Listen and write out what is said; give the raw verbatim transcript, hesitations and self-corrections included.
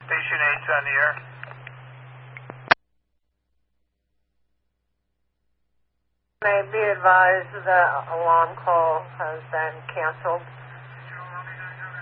Station eight's on the air. May be advised that alarm call has been canceled.